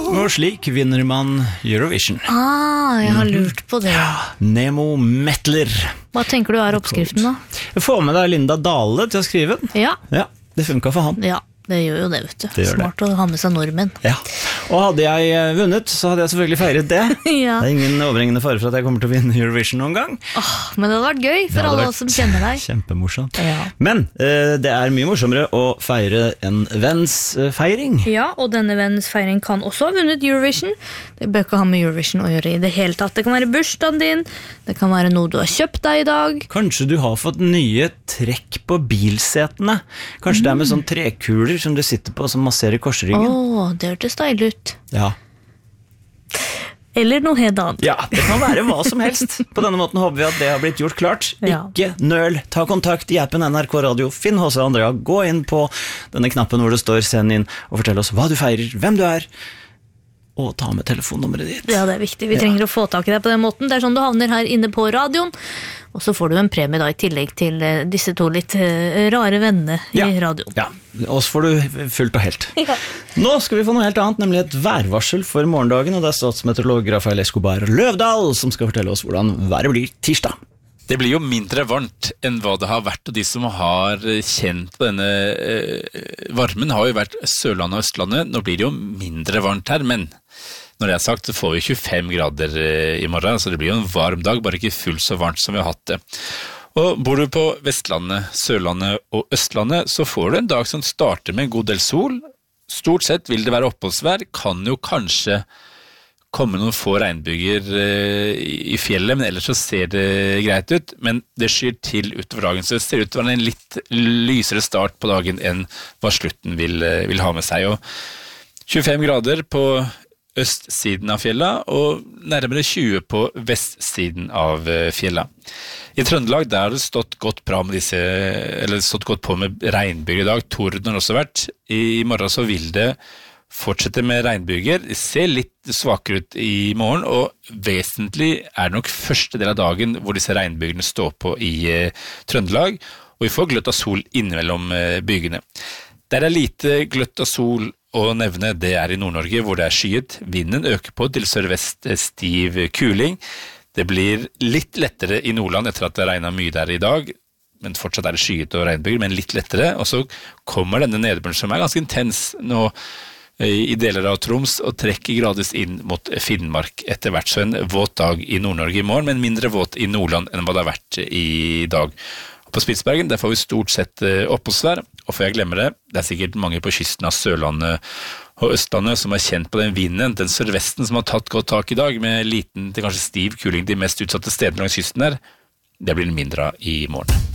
Og slik vinner man Eurovision. Jeg har lurt på det. Nemo Metler. Hva tenker du oppskriften da? Få med deg Linda Dale til å skrive den. Ja, det funket for han. Ja, det gjør jo det, vet du. Det gjør Smart å ha med seg nordmenn. Ja, og hadde jeg vunnet, så hadde jeg selvfølgelig feiret det. Ja. Det er ingen overhengende fare for at jeg kommer til å vinne Eurovision noen gang. Men det hadde vært gøy for alle oss som kjenner deg. Kjempemorsomt. Ja. Men det er mye morsommere å feire en venns feiring. Ja, og denne vennens feiring kan også ha vunnet Eurovision. Det bør ikke ha med Eurovision å gjøre i det hele tatt. Det kan være bursdagen din, det kan være noe du har kjøpt deg i dag. Kanskje du har fått nye trekk på bilsetene. Kanskje det er med sånn trekuler som du sitter på som masserer korsryggen. Det hørtes deilig ut. Ja. Eller noe helt annet. Ja, det kan være hva som helst. På denne måten håper vi at det har blitt gjort klart. Ikke nøl, ta kontakt i appen NRK Radio, finn H.C. Andrea, gå inn på denne knappen hvor det står send inn, og fortell oss hva du feirer, hvem du er, og ta med telefonnummeret ditt. Ja, det er viktig. Vi trenger å få tak i deg på den måten. Det er sånn du havner her inne på radioen, og så får du en premie da i tillegg til disse to litt rare vennene i radioen. Ja, oss får du fullt og helt. Nå skal vi få noe helt annet, nemlig et værvarsel for morgendagen, og det er statsmeteorolog Rafael Escobar Løvdahl som skal fortelle oss hvordan været blir tirsdag. Det blir jo mindre varmt enn hva det har vært, og de som har kjent på denne varmen har jo vært Sørlandet og Østlandet. Nå blir det jo mindre varmt her, men når det er sagt, så får vi 25 grader i morgen, så det blir jo en varm dag, bare ikke fullt så varmt som vi har hatt det. Og bor du på Vestlandet, Sørlandet og Østlandet, så får du en dag som starter med en god del sol. Stort sett vil det være oppholdsvær, kan jo kanskje komme noen få regnbyger i fjellet, men ellers så ser det greit ut, men det skyr til utover dagen, så det ser ut til å være en litt lysere start på dagen enn hva slutten vil ha med seg. Og 25 grader på østsiden av fjella, og nærmere 20 på vestsiden av fjella. I Trøndelag der har det stått godt på med regnbyger i dag, torden har også vært. I morgen så vil det fortsette med regnbyger. Det ser litt svakere ut i morgen, og vesentlig er det nok første del av dagen hvor disse regnbygene står på i Trøndelag, og vi får gløtt av sol innimellom bygene. Der er lite gløtt av sol å nevne, det er i Nord-Norge hvor det er skyet. Vinden øker på til sørvest stiv kuling. Det blir litt lettere i Nordland etter at det regnet mye der i dag, men fortsatt er det skyet og regnbyger, men litt lettere. Og så kommer denne nedbøren som er ganske intens nå i deler av Troms og trekker gradvis inn mot Finnmark etter hvert. Så en våt dag i Nord-Norge i morgen, men mindre våt i Nordland enn hva det har vært i dag. Og på Spitsbergen der får vi stort sett oppholdsvær, og før jeg glemmer det, det er sikkert mange på kysten av Sørlandet og Østlandet som har kjent på den vinden, den sørvesten som har tatt godt tak i dag, med liten til kanskje stiv kuling de mest utsatte stedene langs kysten der. Det blir mindre i morgen.